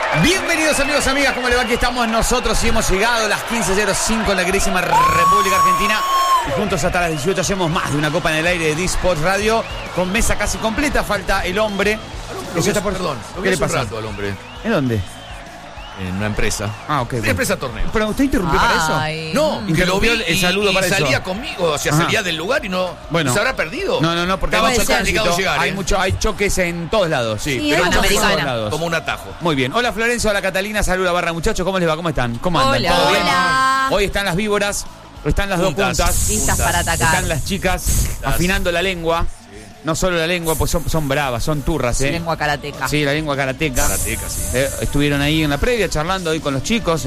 Bienvenidos amigos, amigas, ¿cómo le va? Aquí estamos nosotros y hemos llegado a las 15:05 en la queridísima República Argentina. Y juntos hasta las 18 hacemos más de una copa en el aire de D-Sports Radio con mesa casi completa. Falta el hombre. Perdón, ¿Qué le pasa? al hombre? ¿En dónde? En una empresa. Ah, ok. Una empresa torneo. ¿Pero usted interrumpió para eso? No, que lo vi el saludo y para salía eso. conmigo, o sea, salía del lugar y no... Bueno. ¿Se habrá perdido? No, porque Estaba hay mucho complicado tránsito, llegar, hay choques en todos lados. Sí, Sí, pero hay como, muchos en todos americana. lados. como un atajo. Muy bien. Hola Florencia, hola Catalina, saluda Barra muchachos, ¿cómo les va? ¿Cómo están? ¿Cómo andan? Hola. ¿Todo bien? Hola. Hoy están las víboras, están las dos puntas. Listas para atacar. Están las chicas afinando la lengua. No solo la lengua, pues son bravas, son turras, ¿eh? Lengua karateca. Sí, la lengua karateca. Karateca, sí. Estuvieron ahí en la previa charlando hoy con los chicos,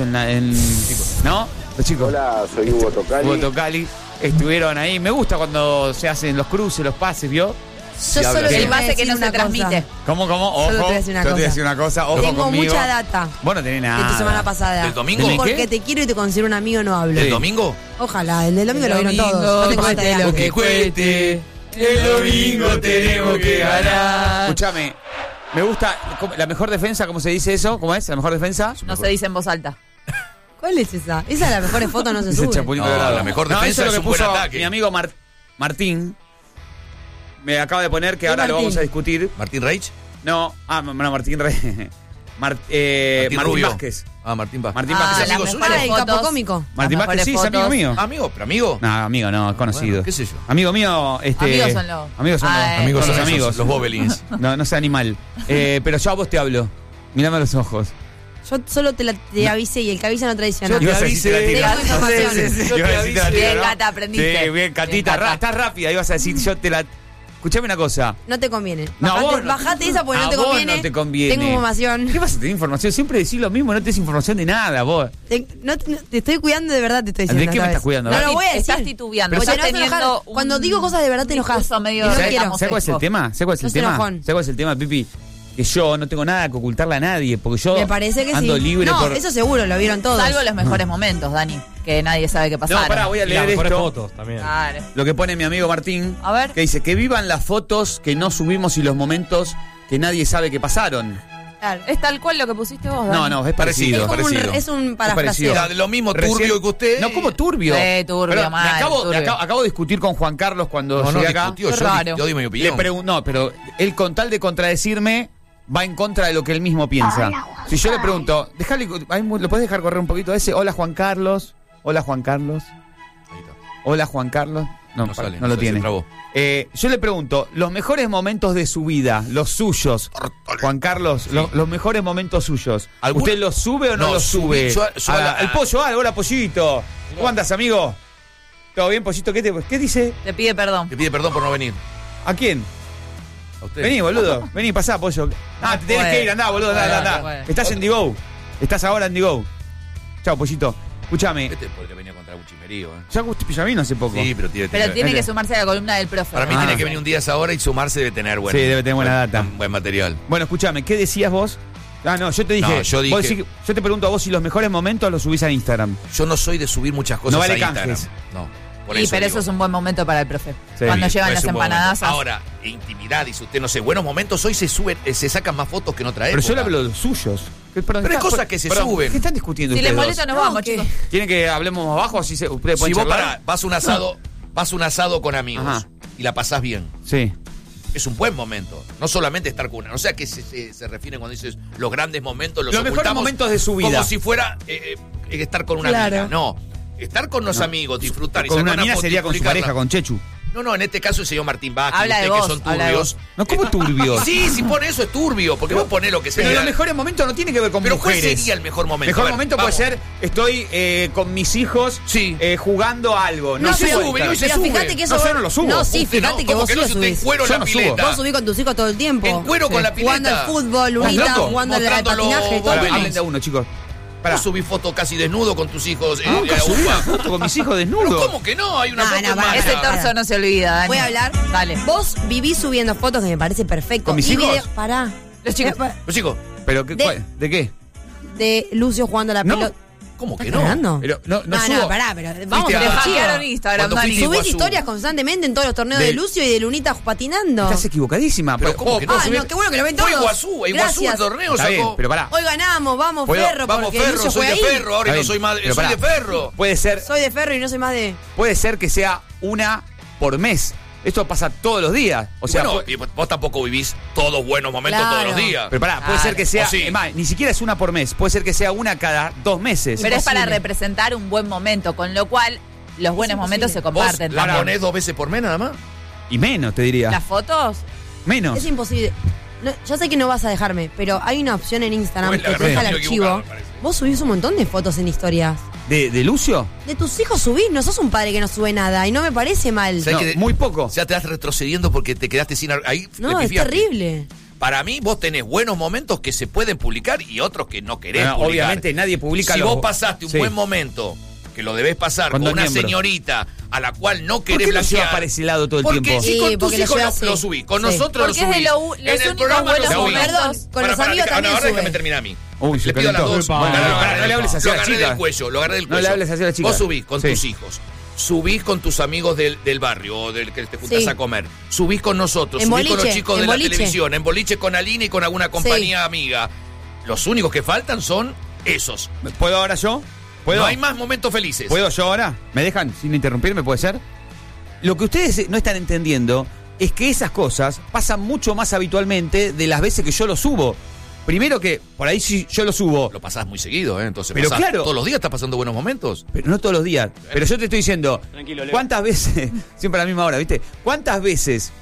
¿no? Los chicos. Hola, soy Hugo Tocali. Hugo Tocali. Estuvieron ahí. Me gusta cuando se hacen los cruces, los pases, ¿vio? Yo Sí, solo habla. el Sí. base que no se transmite. ¿Cómo? Ojo. Solo te voy a decir una yo te voy a cosa. decir una cosa. Ojo Tengo conmigo. mucha data Vos no tenés de nada. tu semana pasada. ¿Del domingo? ¿De Porque qué? te quiero y te considero un amigo, no hablo. ¿El domingo? Ojalá, el del domingo lo vieron todos. No tengo tanta idea. que cueste, el domingo tenemos que ganar. Escúchame. Me gusta la mejor defensa, ¿cómo se dice eso? ¿Cómo es? ¿La mejor defensa? No se dice en voz alta. ¿Cuál es esa? Esa es la mejor foto, no se Ese sube. Chapulín No, Colorado. la mejor No, defensa eso es lo un que buen puso ataque. mi amigo Martín. Me acaba de poner que ¿Qué ahora lo Martín? vamos a discutir. ¿Martín Reich? No, Martín Rey. Martín Rubio. Vázquez. Martín Vázquez. Martín Ah, Vázquez. las amigo suyo? mejores Ah, el fotos. capo cómico. Martín Las Vázquez, sí, es mejores amigo fotos. mío. Amigo, pero amigo. No, amigo, no, es conocido. Bueno, qué sé yo. Amigo mío, Amigos son los- Amigos son Ah, los, Amigos son son los amigos. los Bobelins. No sea animal. Pero yo a vos te hablo. Mírame a los ojos. Yo solo te avisé y el que avisa no traiciona. Yo te Ibas a decir, te la tiro. Tengo información. Sí, Ibas a decir, te la tiro, Bien, ¿no? Cata, aprendiste. Sí, bien, Catita. Bien, Cata. Estás rápida, ibas a decir, yo te la... Escuchame una cosa. No te conviene. No, Bajate, vos no- bajate esa porque a no te vos conviene. no te conviene. Tengo información. ¿Qué vas a tener información? Siempre decís lo mismo, no tenés información de nada, vos. Te estoy cuidando de verdad, te estoy diciendo. ¿De qué esta me estás vez. cuidando? No A ver. lo voy a decir. Estás titubeando. Porque Estás te vas a enojar. teniendo un Cuando digo cosas de verdad te enojas. discurso medio Y no de quiero. estamos ¿Sabes cuál es el sesgo. tema? ¿Sabes cuál es el Sos tema? enojón. ¿Sabes cuál es el tema, Pipi? Que yo no tengo nada que ocultarle a nadie, porque yo Me parece que ando sí. libre No, por... eso seguro, lo vieron todos. Salvo los mejores momentos, Dani, que nadie sabe qué pasaron. No, pará, voy a Y las leer mejores esto. fotos también. Claro. Lo que pone mi amigo Martín. A ver. Que dice que vivan las fotos que no subimos y los momentos que nadie sabe que pasaron. Claro. Es tal cual lo que pusiste vos, Dani. No, es parecido. Es como un, parecido. es un parecido. parafraseo. Está de lo mismo Recién- turbio que usted. No, como turbio. Turbio, Pero mal, me turbio. acabo de discutir con Juan Carlos cuando No, no, llegué acá. discutió, Qué raro. yo di mi opinión. No, pero él con tal de contradecirme va en contra de lo que él mismo piensa. Si yo le pregunto, ¿lo puedes dejar correr un poquito ese? Hola Juan Carlos. Hola Juan Carlos. Ahí está. Hola Juan Carlos. No, No sale, no lo se tiene. trabó. Yo le pregunto, los mejores momentos de su vida, los suyos, Juan Carlos, los mejores momentos suyos, ¿Algún- ¿usted los sube o no No, los sube? yo El pollo, hola pollito. ¿Cómo andas, amigo? ¿Todo bien, pollito? ¿Qué dice? Te pide perdón. Te pide perdón por no venir. ¿A quién? A usted. Vení, boludo. Vení, pasá, pollo. Ah, te tenés puede. que ir, andá, boludo, andá, Bueno, andá. bueno. Estás en D-Go. Estás ahora en D-Go. Chao, pollito. Escúchame. Este podría venir a contar buchimerío, Ya Agustín Pillamino hace poco. Sí, pero tiene Pero tiene Dale. que sumarse a la columna del profe. Para mí Ah. tiene que venir un día a esa hora y sumarse debe tener bueno. Sí, debe tener buena data. Buen material. Bueno, escúchame, ¿qué decías vos? Ah, no, yo te dije. No, yo dije- vos decís- yo te pregunto a vos si los mejores momentos los subís a Instagram. Yo no soy de subir muchas cosas No vale a Instagram. canjes. No. Por Sí, eso pero digo. eso es un buen momento para el profe. Sí. Cuando Sí, llevan no las es un buen empanadas. momento. Ahora, intimidad, dice usted, no sé, buenos momentos hoy se suben, se sacan más fotos que en otra Pero época. yo le hablo de los suyos. Perdón, Pero hay ¿qué- cosas que se perdón, suben. ¿Qué están discutiendo Si les ustedes molesta, dos? nos vamos, ¿qué? chicos. ¿Quieren que hablemos más bajo? Así ustedes Si pueden vos charlar. vas a un asado con amigos Ajá. y la pasás bien, Sí. es un buen momento. No solamente estar con una. No sé a qué se refieren cuando dices los grandes momentos, los Los mejores ocultamos momentos de su vida. Como si fuera estar con una Claro. amiga. No. Estar con los amigos, disfrutar y Con sacar una mina foto y sería con su publicarla. pareja, con Chechu. No, en este caso el señor Martín Vázquez, Habla de ustedes vos, que son habla de turbios. No, ¿cómo turbio? Sí, si pone eso es turbio, porque vos ponés lo que se Pero le los da. mejores momentos no tiene que ver con Pero ¿cuál mujeres. sería el mejor momento? Mejor A ver, momento vamos. puede ser, estoy con mis hijos Sí. jugando algo. No se puede sube, estar. hoy se Pero sube. fíjate que eso. No, yo no lo subo. No, sí, Usted fíjate no, que ¿cómo vos que sí no? lo Si usted en subís. cuero en Yo la no subo. pileta. Vos subís con tus hijos todo el tiempo. En cuero con la pileta. Jugando al fútbol, ¿Estás unita, loco? jugando al Mostrándolo patinaje, todo. vos, Hablen Feliz. de uno, chicos. Pará. Vos subís fotos casi desnudo con tus hijos Nunca a subí una UPA. foto con mis hijos Pero desnudos. ¿cómo que no? Hay una No, foto no, en mano. Ese Para. torso no se olvida, Dani. ¿Voy a hablar? Dale. Vos vivís subiendo fotos que me parece perfecto. ¿Con mis Y hijos? Pará. Los chicos. Los chicos, ¿Pero De- ¿de qué? De Lucio jugando a la No. pelota. ¿Cómo que ¿Estás no? cargando? Pero no No, subo. pará, pero vamos Fuiste a Le los hackearon chivos. Instagram, Cuando Dani. fuiste Subís Iguazú. historias constantemente en todos los torneos De- de Lucio y de Lunita patinando. Estás equivocadísima. Pero ¿cómo que no? Ah, no, qué bueno que lo ven Fue todos. Iguazú el Gracias. torneo Está bien, sacó. pero pará. Hoy ganamos, vamos ¿Puedo? Ferro, Vamos porque Ferro, Lucio soy fue de ahí. Ferro, ahora Está no bien, soy más, pero soy de pará. Ferro. Puede ser Soy de Ferro y no soy más de... que sea una por mes. Esto pasa todos los días. O sea, Bueno, pu- y vos tampoco vivís todos buenos momentos Claro. todos los días. pero pará, puede Claro. ser que sea. O sí. Es más, ni siquiera es una por mes. Puede ser que sea una cada 2 meses. Pero es para Imposible. representar un buen momento, con lo cual los buenos momentos se ¿Vos comparten la también. ponés 2 veces por mes nada más? Y menos, te diría. ¿Las fotos? Menos. Es imposible. No, yo sé que no vas a dejarme, pero hay una opción en Instagram Bueno, que la te deja el verdad, archivo. equivocado, me parece. Vos subís un montón de fotos en historias. ¿De Lucio? De tus hijos subís, no sos un padre que no sube nada y no me parece mal. ¿Sabés No, que muy poco. Ya te vas retrocediendo porque te quedaste sin... Ahí No, te es pifiaste. terrible. Para mí, vos tenés buenos momentos que se pueden publicar y otros que no querés No, publicar. obviamente nadie publica Si los- vos pasaste un Sí. buen momento, que lo debés pasar Con con dos una miembros. señorita a la cual no ¿Por querés qué lo blanquear. llevas para ese lado todo el Porque tiempo? si Sí, con tus porque lo hijos llevas, lo sí. subís, con Sí. nosotros Porque lo es subís. de los En el únicos programa lo buenos subís. momentos. Perdón, con los amigos Para, también déjame sube. terminar a mí. Uy, se Le pido a las calentó. dos. Bueno, no le hables así Lo a la agarré chica. del cuello, lo agarré del No cuello. le hables así a la chica. Vos subís con Sí. tus hijos. Subís con tus amigos del barrio o del que te juntás Sí. a comer. Subís con nosotros, En subís con boliche, los chicos en de la boliche. televisión, en boliche con Aline y con alguna compañía amiga. Los únicos que faltan son esos. ¿Puedo ahora yo? ¿Puedo? No hay más momentos felices. ¿Puedo yo ahora? ¿Me dejan sin interrumpirme? ¿Puede ser? Lo que ustedes no están entendiendo es que esas cosas pasan mucho más habitualmente de las veces que yo lo subo. Primero que, por ahí sí yo lo subo, Lo pasás muy seguido, ¿eh? Entonces, Pero claro. todos los días estás pasando buenos momentos. pero no todos los días. Pero yo te estoy diciendo, Tranquilo, Leo. ¿cuántas veces, siempre a la misma hora, ¿viste? ¿Cuántas veces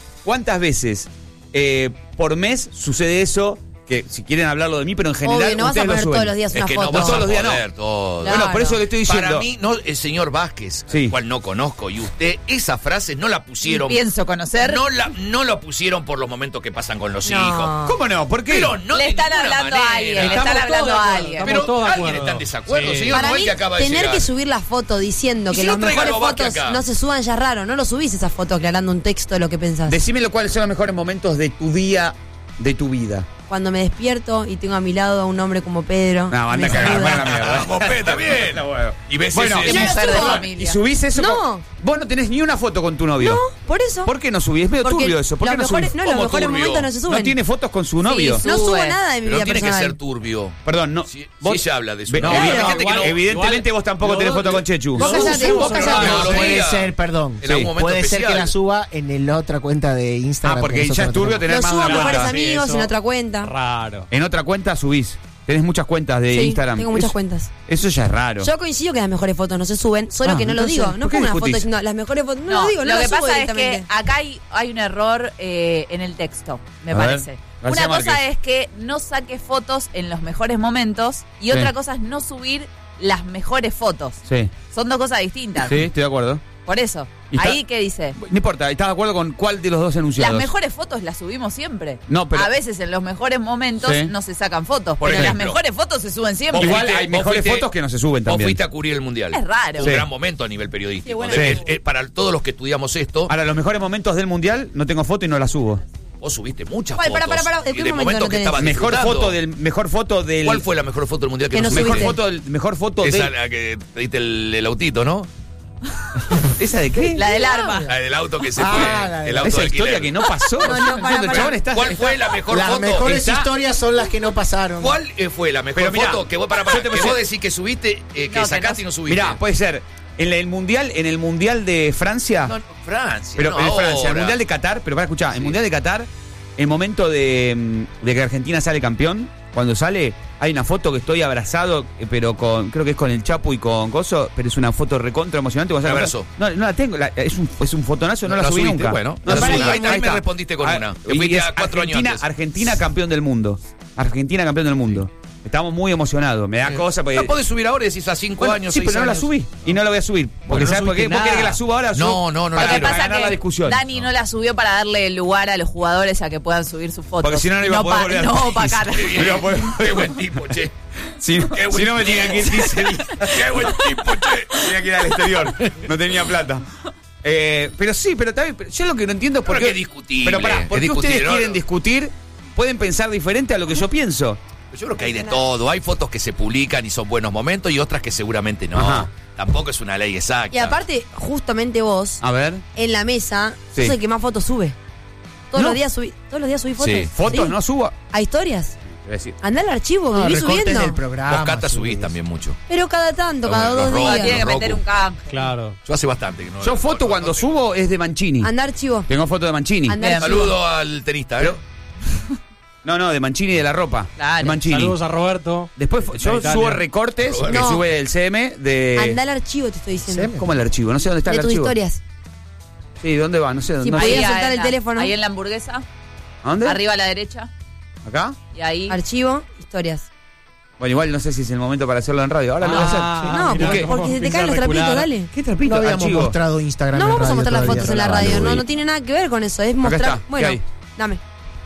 por mes sucede eso? Que si quieren hablarlo de mí, pero en general Obvio, no vas a ustedes lo poner suben. todos los días Es una que foto. no vas Todos a los días no. poder todo. Claro. Bueno, por eso le estoy diciendo. Para mí, no, el señor Vázquez, Sí. al cual no conozco, y usted, esas frases no la pusieron. Pienso conocer. No lo pusieron por los momentos que pasan con los No. hijos. ¿Cómo no? ¿Por qué? Pero no Le de están ninguna hablando a manera. alguien, le Estamos están hablando todos de a acuerdo, alguien. estamos Pero todos de alguien acuerdo. está en desacuerdo, Sí. señor Para Noel, mí, que acaba de tener llegar. que subir la foto diciendo Y que si las no, traiga mejores los Vázquez fotos acá. no se suban ya es raro. No lo subís esa foto aclarando un texto de lo que pensás. Decime cuáles son los mejores momentos de tu día, de tu vida. Cuando me despierto y tengo a mi lado a un hombre como Pedro. No, anda me a cagar, saluda. anda a la mierda. Vamos, Peta, bien. Y ves Bueno, ese- y no lo mujer de subo. familia. ¿Y subís eso? No. Vos no tenés ni una foto con tu novio. No, por eso. ¿Por qué no subís? Es medio Porque turbio eso. ¿Por qué los no subís? mejores, no, los ¿Cómo mejores turbio? momentos no se suben. ¿No tiene fotos con su novio? Sí, No subo Sube. nada de mi Pero vida no tiene que personal. ser turbio. Perdón, no. Si vos- ella habla de su Ve- novio. Claro. Hay gente que no- Evidentemente vos tampoco tenés foto con Chechu. Vos cállate, vos cállate. Todos los Puede días. ser, perdón. En algún momento Puede ser especial. que la suba en la otra cuenta de Instagram. Ah, porque que ya es nosotros turbio no tenemos. tener Lo más de subo a una mejores cuenta. amigos eso. en otra cuenta. Raro. En otra cuenta subís. Tenés muchas cuentas de Sí, Instagram. tengo muchas Eso- cuentas. Eso ya es raro. Yo coincido que las mejores fotos no se suben, solo Ah, que no lo entonces, digo. ¿por No qué pongo una foto discutís? diciendo las mejores fotos. No, No, lo digo, no lo que subo pasa es que directamente. acá hay un error en el texto, me A ver, parece. García Una cosa Márquez. es que no saques fotos en los mejores momentos y otra Sí. cosa es no subir las mejores fotos. Sí, Son dos cosas distintas. sí, estoy de acuerdo. Por eso. Y está- Ahí, ¿qué dice? No importa, ¿estás de acuerdo con cuál de los dos enunciados? Las mejores fotos las subimos siempre. No, pero- A veces en los mejores momentos Sí. no se sacan fotos, Por pero las ejemplo. mejores fotos se suben siempre. Vos Igual fuiste- hay vos mejores fuiste- fotos que no se suben Vos también. fuiste a cubrir el mundial. Es raro. Un Sí. gran momento a nivel periodístico. Sí, bueno. Sí. Para todos los que estudiamos esto, Ahora, los mejores momentos del mundial, no tengo foto y no la subo. vos subiste muchas Para, fotos. para, ¿de y qué de momento momentos no que tenés? estabas Mejor disfrutando. foto del. ¿Cuál fue la mejor foto del mundial que Que no no subiste? subiste. Mejor foto Esa de. la que te diste el autito, ¿no? ¿Esa de qué? La del arma. La del auto que se Ah, fue. la de- El auto Esa de historia alquiler. que no pasó. No, Entiendo, el para. chabón está- ¿Cuál fue la mejor Las foto? mejores Está- historias son las que no pasaron. ¿Cuál fue la mejor Pero mirá, foto que vos, para, yo te voy a que decir- vos decís que subiste, que No, que sacaste y no subiste? Mirá, puede ser. En el mundial de Francia. No, Francia. Pero no en Francia, el ahora. mundial de Qatar, pero para escuchar, el mundial de Qatar, el momento de que Argentina sale campeón, cuando sale, hay una foto que estoy abrazado, pero creo que es con el Chapu y con Coso, pero es una foto recontra emocionante. Cuando sale Un campeón. abrazo. No la tengo, es un fotonazo, no la subí subiste, nunca. Bueno, No la no subí. subí. Ahí me respondiste con una. Que y fuiste es a 4 años Argentina, antes. Argentina campeón del mundo. Argentina campeón del mundo. Estamos muy emocionados, me da cosa porque... La podés subir ahora y decís a 5 Bueno, años, sí, 6 pero no la años. subí y no la voy a subir. Porque Bueno, no ¿sabes por qué? subiste ¿Vos querés que nada. la suba ahora? No, no, no Para, la quiero. para Pasa ganar que la discusión. Dani no la subió para darle lugar a los jugadores a que puedan subir sus fotos. Porque si no, no iba a poder volver al no país. opacar. Qué bien. No iba a poder- Qué buen tipo, che. Si, Qué buen si no me tipo. tenía que ir 15 días. Qué buen tipo, che. Tenía que ir al exterior. No tenía plata. Pero sí, pero también. Yo lo que no entiendo es por Pero qué. que discutible, Pero pará, ¿por es qué ustedes discutible, ¿no? quieren discutir? Pueden pensar diferente a lo que yo pienso. Yo creo que hay de todo. Hay fotos que se publican y son buenos momentos y otras que seguramente no. Ajá. Tampoco es una ley exacta. Y aparte, justamente vos, A ver. en la mesa, Sí. sos el que más fotos sube. Todos No. los días subí fotos. Sí. Fotos Sí. no subo. ¿A historias? Voy a decir. Andá al archivo, No, viví recortes subiendo. del programa. Vos, Cata, subís subís. también mucho. Pero cada tanto, cada Los 2 robos, días. Tiene que Roku. meter un canje. Claro. Yo hace bastante que no. Yo foto cuando subo es de Mancini. Andá archivo. Tengo foto de Mancini. Andá Bien. archivo. Saludo al tenista, ¿eh? No, de Mancini de la ropa. Claro. De Mancini. Saludos a Roberto. Después de yo Italia. subo recortes que No. sube el CM de. Andá al archivo, te estoy diciendo. ¿CM? ¿Cómo el archivo? No sé dónde está De el tus archivo. historias. Sí, ¿dónde va? No sé Si dónde. podía Ahí soltar en el la- teléfono. Ahí en la hamburguesa, ¿A dónde? arriba a la derecha. ¿Acá? Y ahí. Archivo, historias. Bueno, igual no sé si es el momento para hacerlo en radio. Ahora lo voy a hacer. Ah, no, mirá porque, ¿qué? cómo porque se te empieza caen a los trapitos, recular. dale. ¿Qué No trapito? habíamos Archivo. mostrado Instagram. No en vamos a radio mostrar las todavía. fotos en la grabando, radio, no, güey. no tiene nada que ver con eso, es Acá mostrar. está, ¿qué Bueno, hay? dame.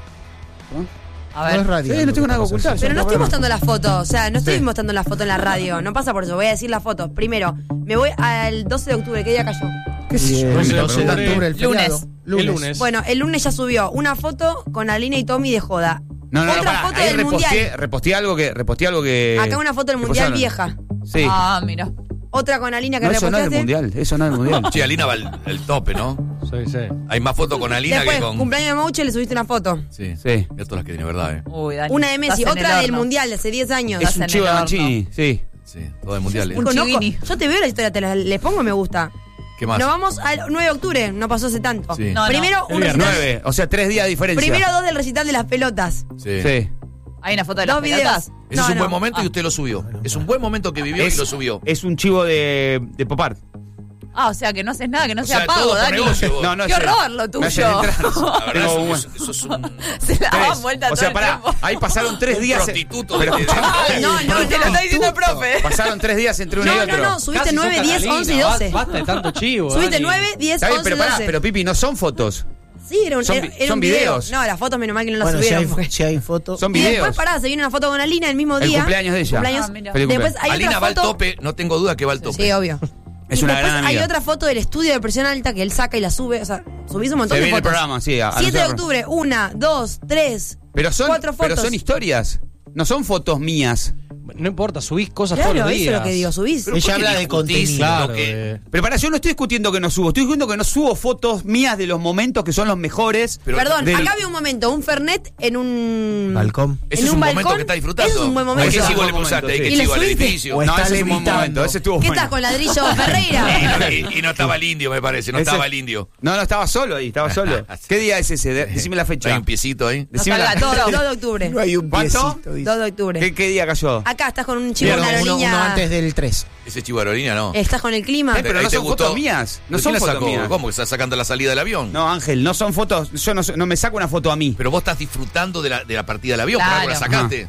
A No es ver. radio. Sí, no lo tengo nada que pasa, ocultar. sí. Pero no estoy mostrando las fotos, o sea, no estoy Sí. mostrando las fotos en la radio, no pasa por eso, voy a decir las fotos. Primero, me voy al 12 de octubre, ¿qué día cayó? Y el 12 de 12 de octubre, el Lunes. feriado. El lunes. Bueno, el lunes ya subió una foto con Alina y Tommy de joda. No, Otra pará, foto ahí del mundial. reposteé algo que. Acá una foto del que mundial posaron. vieja. Sí. Ah, mira. Otra con Alina que No, eso no es del reposteaste. mundial. Eso no es del mundial. Sí, Alina va el tope, ¿no? Sí, sí. Hay más fotos con Alina Después, que con. cumpleaños de Mauche, le subiste una foto. Sí. Sí. Esto las que tiene verdad, ¿eh? Uy, Dani. Una de Messi, Estás en otra el del horno. mundial de hace 10 años. Es Estás un en chivo el de horno. Mancini. Sí. Sí, todo el mundial, ¿eh? Un Conozco- chivini. yo te veo la historia, les pongo me gusta. ¿Qué más? Nos vamos al 9 de octubre, no pasó hace tanto. Sí. No, Primero, El un viernes. recital. 9. O sea, 3 días de diferencia. Primero 2 del recital de las pelotas. Sí. Sí. Hay una foto de las 2 videos. pelotas. Ese No, es un no. buen momento y usted lo subió. Es un buen momento que vivió y lo subió. Es un chivo de pop art. Ah, o sea que no haces nada, que no O sea sea, pago, todo por Dani. negocio, vos. No, no Qué es- horror lo me tuyo. hacen entrar. La verdad, Tengo un- eso es un Se la dan tres. vuelta O todo sea, el pará, tiempo. ahí pasaron 3 días. prostituto. Pero escuchá, No, no, Te lo está diciendo el profe. pasaron 3 días entre uno y No, otro. no, no, subiste Casi 9, sos 10, Catalina, 11 y 12. Basta de tanto chivo. Subiste Dani. 9, 10, Está bien, 11, pero pará, 12. pero Pipi, no son fotos. Sí, era un, son era, vi- era son un video. videos. No, las fotos menos mal que no las Bueno, si subieron. hay, porque- si hay fotos. Son Y después, videos. pará, se viene una foto con Alina el mismo El día. cumpleaños de ella. Cumpleaños. Ah, mira. Feliz Después cumpleaños. hay Alina otra va al foto. tope, no tengo duda que va al tope. Sí, obvio. Es Y una después gran hay amiga. otra foto del estudio de presión alta que él saca y la sube. O sea, subís un montón Se de viene el fotos. programa, sí. 7 de octubre, 1, 2, 3. Pero son, 4 fotos. pero son historias. No son fotos mías. No importa, subís cosas Claro, todos los eso días. es lo que digo, subís. Pero Ella ¿por qué habla de discutís contenido. Claro, lo que- Pero para, yo no estoy discutiendo que no subo. Estoy diciendo que no subo fotos mías de los momentos que son los mejores. Pero- Perdón, del- acá había un momento, un Fernet en un Balcón. Ese en es un un momento balcón. que está disfrutando. Ese es un buen momento. ¿Qué Ese es chivo un le buen pulsaste? momento, ¿Qué sí. ¿Y chivo le al subiste? edificio? O No, está ese es un buen levitando. momento. Ese estuvo ¿Qué bueno. estás con ladrillo Ferreira? Y no estaba el indio, me parece. No Ese- estaba el indio. No, estaba solo ahí, estaba solo. ¿Qué día es ese? Decime la fecha. Hay un piecito ahí. No Decime la- salga todo. 2 de octubre. No hay un ¿Cuánto? piecito, dice. 2 de octubre. ¿Qué día cayó? Acá estás con un chico, Perdón, una uno niña. antes del 3. Ese chivo de aerolínea no. Estás con el clima. Pero Ahí no te son gustó. fotos mías. No ¿Pero son quién la fotos sacó? mías. ¿Cómo? ¿Que estás sacando la salida del avión? No, Ángel, no son fotos. Yo no me saco una foto a mí. Pero vos estás disfrutando de la partida del avión, por algo la Claro. sacaste.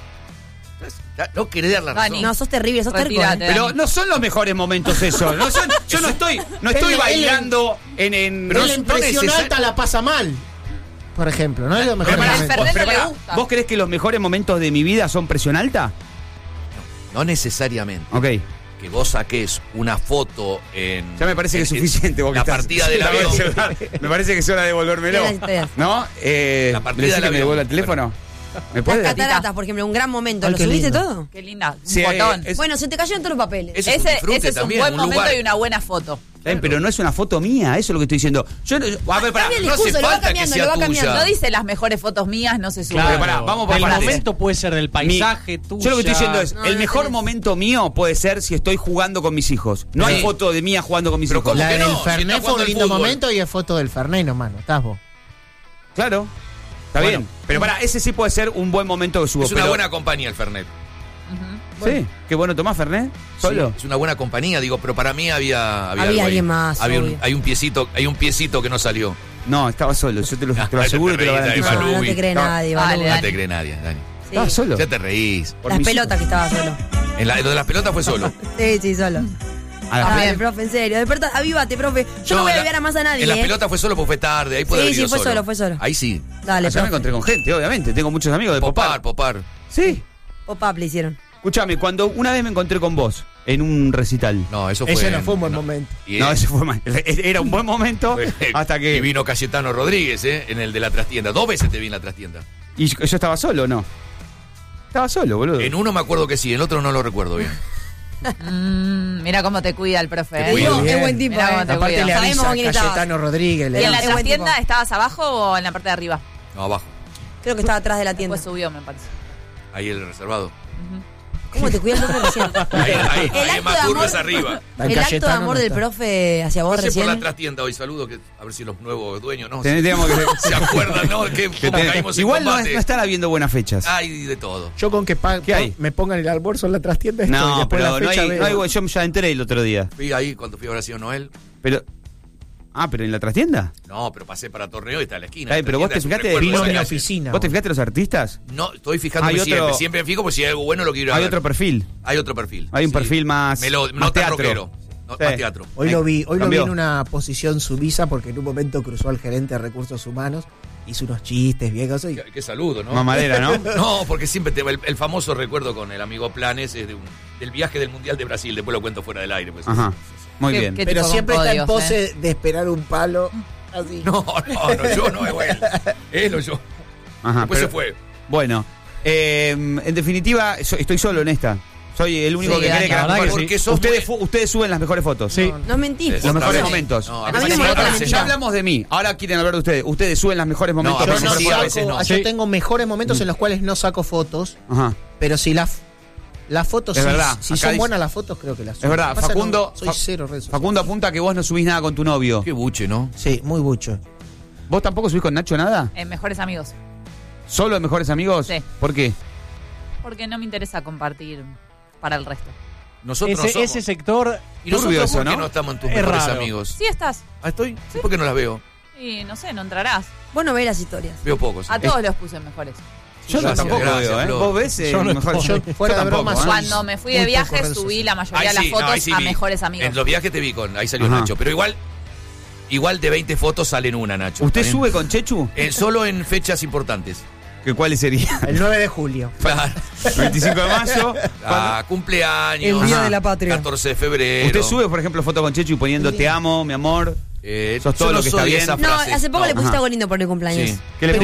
Ya, no querés dar la razón. Dani. No, sos terrible, sos terco. Retírate. Pero no son los mejores momentos eso. No son, yo no estoy Él- bailando en. Pero Pero la impresión necesar- alta la pasa mal. Por ejemplo, no es lo mejor Pero pará, Al momento. Fernet pero no le pará, gusta. ¿vos crees que los mejores momentos de mi vida son presión alta? No necesariamente. Ok. Que vos saques una foto en. Ya me parece que es en- suficiente. vos que La estás- partida del La avión. me parece que es hora de devolvérmelo. Mira las historias. ¿No? La partida ¿me decís del que me avión. devuelva el teléfono? ¿Me Las puede? cataratas, por ejemplo, un gran momento. Ay, ¿Lo qué subiste lindo. todo? Qué linda. Un Sí, botón. es- Bueno, se te cayeron todos los papeles. Ese es un disfrute ese es un también, buen un momento lugar. y una buena foto. Pero no es una foto mía, eso es lo que estoy diciendo. Yo, a ver, pará. Cambia el no hace discurso, lo va falta que cambiando, sea lo va tuya. cambiando. No dice las mejores fotos mías, no se sube. Claro. Pero pará, vamos por El partes. momento puede ser del paisaje, tuyo. Yo lo que estoy diciendo es, No, el no mejor tenés. momento mío puede ser si estoy jugando con mis hijos. No hay Sí. foto de mía jugando con mis Pero hijos. ¿cómo La que del no? Si Fernet está fue jugando un al lindo fútbol. momento y es foto del Fernet nomás, ¿no? Estás vos. Claro. Está Bueno. bien. Pero pará, ese sí puede ser un buen momento que subo. Es una pero- buena compañía el Fernet. Sí. Qué bueno tomás, Fernet. ¿Solo? Sí, es una buena compañía, digo, pero para mí había algo ahí. alguien más, Había obvio. hay un piecito que no salió. No, estaba solo. Yo te lo Ya aseguro y te lo te reís, garantizo. Dani, No, no te cree No. nadie, Dale, Balú. No Dani. te cree nadie, Dani. Sí. Estaba solo. Ya te reís. Por Las mis pelotas que estaba solo. Lo de las pelotas fue solo. Sí, sí, solo. A la Ay, fe- profe, en serio. Desperta, avívate, profe. Yo no voy a en la- avivar a más a nadie. En las ¿eh? pelotas fue solo porque fue tarde. Ahí puede Sí, haber sí, ido fue solo, fue solo. Ahí sí. Dale, Allá me profe. encontré con gente, obviamente. Tengo muchos amigos de Popar. Popar. Sí. Pop-up le hicieron. Escúchame, cuando una vez me encontré con vos en un recital. No, eso fue. Ese no fue un buen no. momento. Y, No, ese fue mal. Era un buen momento hasta Y que. vino Cayetano Rodríguez, en el de la trastienda. 2 veces te vi en la trastienda. ¿Y yo estaba solo o no? Estaba solo, boludo. En uno me acuerdo que sí, en el otro no lo recuerdo bien. Mira cómo te cuida el profe. Te ¿eh? cuida. Es buen tipo. Mirá cómo te Aparte cuida. le Sabemos avisa con a quién estabas. Cayetano Rodríguez. ¿Y en la Es buen trastienda tipo. estabas abajo o en la parte de arriba? No, abajo. Creo que estaba atrás de la tienda. Después subió, me parece. Ahí el reservado. ¿Cómo te cuida el profe recién? Ahí El es acto más de turbio amor- es arriba. Tan El acto de Cayetano amor no del está. profe hacia vos Pasé por la recién. trastienda hoy, saludo, que a ver si los nuevos dueños, ¿no? Teníamos que... ¿Se acuerdan, no? Que que cómo te- caímos Igual en no, combate. no están habiendo buenas fechas. Hay de todo. Yo con que ¿Qué hay? me pongan el almuerzo en la trastienda estoy. No, Después pero la no fecha hay, veo. no hay... Yo ya enteré el otro día. Fui ahí cuando fui a Brasil Noel. Pero... Ah, ¿pero en la trastienda? No, pero pasé para Torneo y está a la esquina. Ay, pero vos te Trastienda es un fijaste... recuerdo Vino a de mi la- oficina. ¿Vos te fijaste los artistas? No, estoy fijándome Hay otro- siempre. Siempre me fijo porque si hay algo bueno lo quiero ir a Hay ver. otro perfil. Hay otro perfil. Hay un perfil más... No más tan teatro. rockero. No, Sí. más teatro. Hoy lo vi Cambió. en una posición sumisa porque en un momento cruzó al gerente de recursos humanos, hizo unos chistes viejos y Qué saludo, ¿no? Mamadera, ¿no? No, porque siempre el famoso recuerdo con el amigo Planes es del viaje del Mundial de Brasil. Después lo cuento fuera del aire. Pues. Ajá. Muy ¿Qué- bien. qué pero tipo siempre con está en códigos, pose de esperar un palo así. No, yo no, es él. Él o yo. Ajá, Después pero- se fue. Bueno, en definitiva, estoy solo en esta. Soy el único Sí, que cree que la las verdad mejores- que Porque sos ustedes, muy- ustedes suben las mejores fotos. Sí. No mentís. Los Otra mejores vez. momentos. No, A a mí veces me otra molesta la vez mentira. Ya hablamos de mí. Ahora quieren hablar de ustedes. Ustedes suben las mejores momentos. a Yo veces no sí, saco, a veces no. yo Sí. tengo mejores momentos en los cuales no saco fotos, Ajá. pero si las fotos Es sí, verdad, si acá son dice- buenas las fotos creo que las subo. Es verdad, Lo que pasa Facundo. no, soy cero redes sociales. Facundo apunta que vos no subís nada con tu novio. Qué buche, ¿no? Sí, muy mucho. ¿Vos tampoco subís con Nacho nada? En Mejores Amigos. ¿Solo en Mejores Amigos? Sí. ¿Por qué? Porque no me interesa compartir para el resto. Nosotros no somos. Ese sector ¿Y nosotros turbio eso, por qué ¿no? no estamos en tus Es mejores raro. amigos? Sí estás. ¿Ah, estoy? Sí. ¿Por qué no las veo? Y no sé, no entrarás. Vos no ves las historias. Veo pocos. A todos los puse en Mejores. Yo Gracias, tampoco gracias, veo, ¿eh? Flor. ¿Vos ves? Yo no Mejores estoy. Amigos? Fuera de tampoco, broma, ¿eh? soy- Cuando me fui de muy viaje, poco redes subí sociales. la mayoría Ahí de las sí, no, fotos ahí sí a vi. Mejores Amigos. En los viajes te vi ahí salió Ajá. Nacho. Pero igual de 20 fotos salen una, Nacho. ¿Usted ¿Está bien? sube con Chechu? Solo en fechas importantes. ¿Que ¿Cuáles serían? El 9 de julio. Claro. 25 de mayo. Cumpleaños. El Día Ajá. de la Patria. 14 de febrero. ¿Usted sube, por ejemplo, foto con Chechu y poniendo te amo, mi amor? Sos todo yo lo no que soy está bien. esa No, frase. hace poco No. le pusiste Ajá. algo lindo por el cumpleaños. Sí. ¿Qué le Pero